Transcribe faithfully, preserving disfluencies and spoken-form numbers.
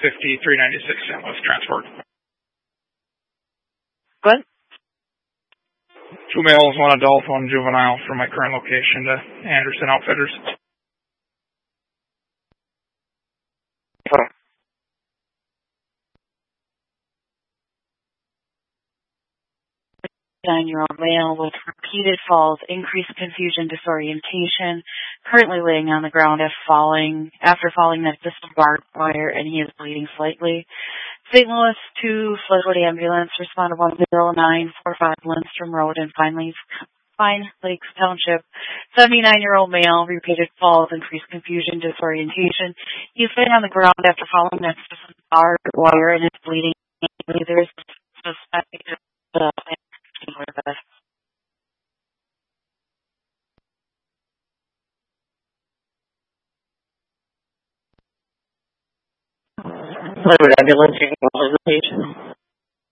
fifty, three ninety-six Saint Louis transport. Good. Two males, one adult, one juvenile from my current location to Anderson Outfitters. Nine-year-old male with repeated falls, increased confusion, disorientation, currently laying on the ground after falling, after falling next to some barbed wire, and he is bleeding slightly. Saint Louis two Floodwood Ambulance responded one zero nine four five Lindstrom Road in Pine Lakes, Pine Lakes Township. seventy-nine-year-old male, repeated falls, increased confusion, disorientation. He is laying on the ground after falling next to some barbed wire and is bleeding. There is suspected uh, Floodwood Ambulance, what was the patient?